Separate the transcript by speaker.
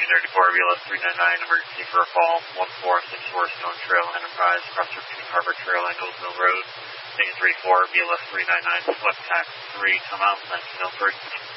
Speaker 1: 34, BLS 399, emergency for a fall, 1464 Stone Trail Enterprise, across Peak Harbor Trail, Angles Mill Road. Negative 34, BLS 399, select tax 3, come out, 19 Milford.